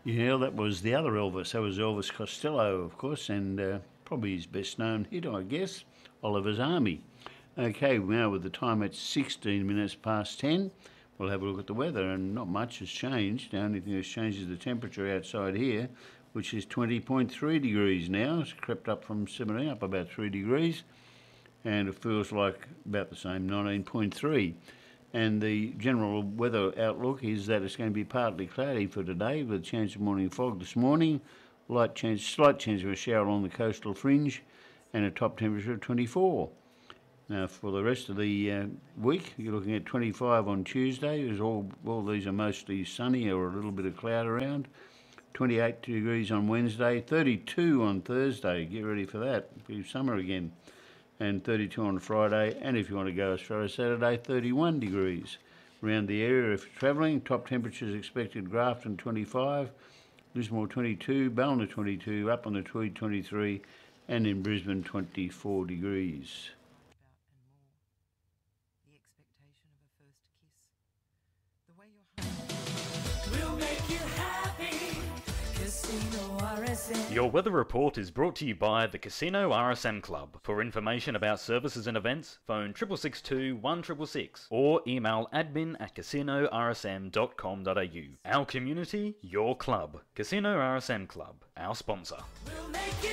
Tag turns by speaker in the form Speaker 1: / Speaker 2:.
Speaker 1: Yeah, that was the other Elvis. That was Elvis Costello, of course, and probably his best known hit, I guess, Oliver's Army. Okay, now with the time at 16 minutes past 10, we'll have a look at the weather, and not much has changed. The only thing that's changed is the temperature outside here, which is 20.3 degrees now. It's crept up from 17, up about 3 degrees, and it feels like about the same, 19.3. And the general weather outlook is that it's going to be partly cloudy for today with a chance of morning fog this morning, slight chance of a shower along the coastal fringe, and a top temperature of 24. Now for the rest of the week, you're looking at 25 on Tuesday. All these are mostly sunny or a little bit of cloud around. 28 degrees on Wednesday, 32 on Thursday. Get ready for that. It'll be summer again. And 32 on Friday, and if you want to go as far as Saturday, 31 degrees. Around the area, if you're travelling, top temperatures expected: Grafton 25, Lismore 22, Ballina 22, up on the Tweed 23, and in Brisbane 24 degrees.
Speaker 2: The expectation of a first kiss. The way you're will make you happy. Casino RSM.
Speaker 3: Your weather report is brought to you by the Casino RSM Club. For information about services and events, phone 6662 1666 or email admin@casinorsm.com.au. Our community, your club. Casino RSM Club, our sponsor.
Speaker 2: We'll make you